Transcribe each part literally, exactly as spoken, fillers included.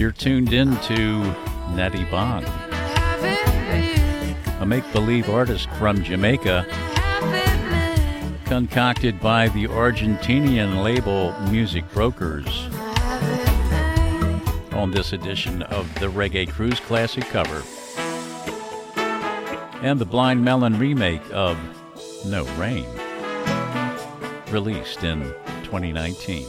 You're tuned in to Natty Bond, a make-believe artist from Jamaica, concocted by the Argentinian label Music Brokers, on this edition of the Reggae Cruise Classic cover, and the Blind Melon remake of No Rain, released in twenty nineteen.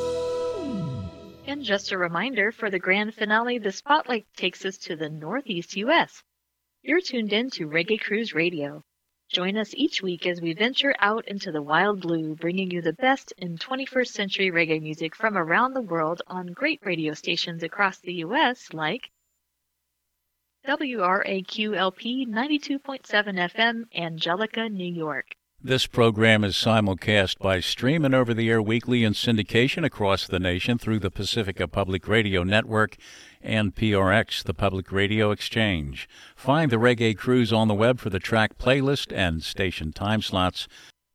And just a reminder, for the grand finale, the spotlight takes us to the Northeast U S. You're tuned in to Reggae Cruise Radio. Join us each week as we venture out into the wild blue, bringing you the best in twenty-first century reggae music from around the world on great radio stations across the U S like W R A Q L P ninety-two point seven F M, Angelica, New York. This program is simulcast by stream and over-the-air weekly in syndication across the nation through the Pacifica Public Radio Network and P R X, the Public Radio Exchange. Find the Reggae Cruise on the web for the track playlist and station time slots.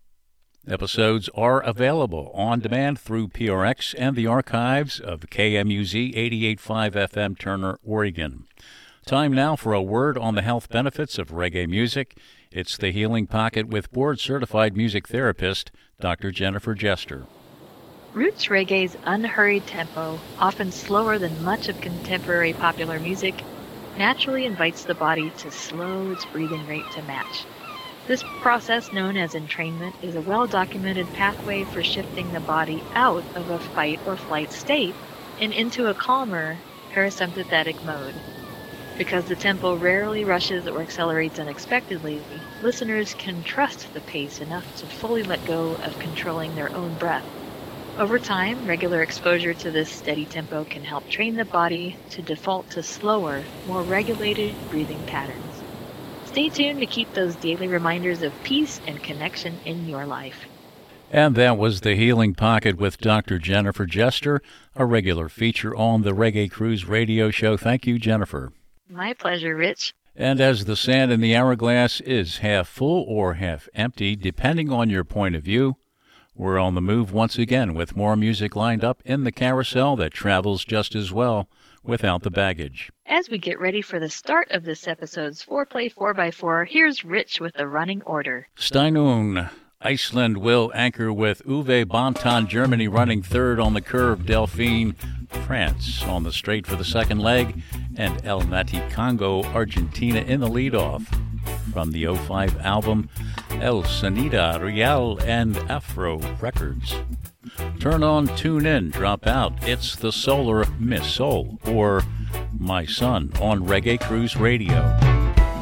Episodes are available on demand through P R X and the archives of K M U Z eighty-eight point five F M, Turner, Oregon. Time now for a word on the health benefits of reggae music. It's the Healing Pocket with board-certified music therapist, Doctor Jennifer Jester. Roots reggae's unhurried tempo, often slower than much of contemporary popular music, naturally invites the body to slow its breathing rate to match. This process, known as entrainment, is a well-documented pathway for shifting the body out of a fight or flight state and into a calmer, parasympathetic mode. Because the tempo rarely rushes or accelerates unexpectedly, listeners can trust the pace enough to fully let go of controlling their own breath. Over time, regular exposure to this steady tempo can help train the body to default to slower, more regulated breathing patterns. Stay tuned to keep those daily reminders of peace and connection in your life. And that was the Healing Pocket with Doctor Jennifer Jester, a regular feature on the Reggae Cruise radio show. Thank you, Jennifer. My pleasure, Rich. And as the sand in the hourglass is half full or half empty, depending on your point of view, we're on the move once again with more music lined up in the carousel that travels just as well without the baggage. As we get ready for the start of this episode's four-play four by four, here's Rich with the running order. Steinung, Iceland will anchor with Uwe Bonton, Germany running third on the curve, Delphine, France on the straight for the second leg, and El Nati Congo, Argentina in the leadoff. From the oh five album, El Sonido Real and Afro Records. Turn on, tune in, drop out. It's the Solar Miss Soul, or My Son, on Reggae Cruise Radio.